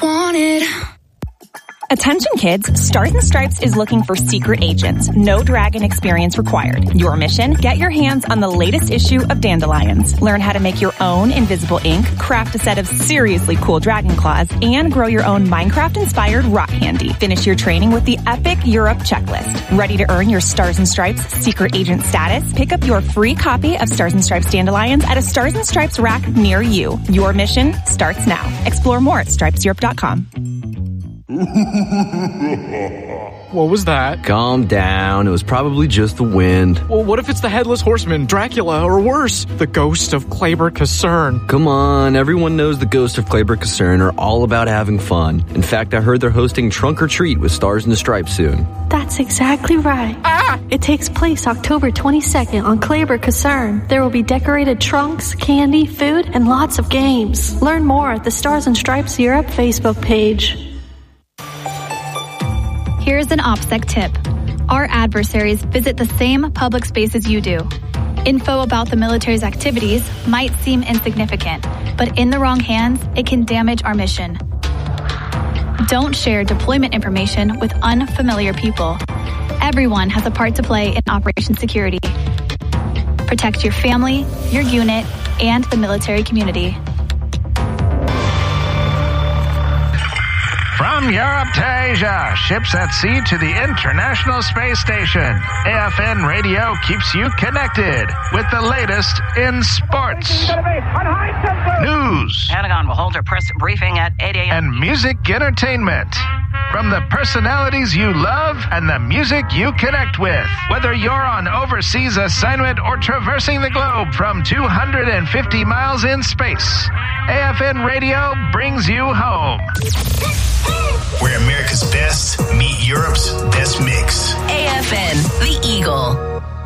wanted. Attention kids, Stars and Stripes is looking for secret agents. No dragon experience required. Your mission, get your hands on the latest issue of Dandelions. Learn how to make your own invisible ink, craft a set of seriously cool dragon claws, and grow your own Minecraft-inspired rock candy. Finish your training with the Epic Europe checklist. Ready to earn your Stars and Stripes secret agent status? Pick up your free copy of Stars and Stripes Dandelions at a Stars and Stripes rack near you. Your mission starts now. Explore more at stripeseurope.com. What was that? Calm down. It was probably just the wind. Well, what if it's the Headless Horseman, Dracula, or worse, the ghost of Kleber Kasern? Come on, everyone knows the ghosts of Kleber Kasern are all about having fun. In fact, I heard they're hosting Trunk or Treat with Stars and the Stripes soon. That's exactly right. It takes place October 22nd on Kleber Kasern. There will be decorated trunks, candy, food, and lots of games. Learn more at the Stars and Stripes Europe Facebook page. Here's an OPSEC tip. Our adversaries visit the same public spaces you do. Info about the military's activities might seem insignificant, but in the wrong hands, it can damage our mission. Don't share deployment information with unfamiliar people. Everyone has a part to play in Operation Security. Protect your family, your unit, and the military community. From Europe to Asia, ships at sea to the International Space Station, AFN Radio keeps you connected with the latest in sports, news, Pentagon will hold a press briefing at 8 a.m. and music entertainment. From the personalities you love and the music you connect with. Whether you're on overseas assignment or traversing the globe from 250 miles in space, AFN Radio brings you home. Where America's best meet Europe's best mix. AFN, the Eagle.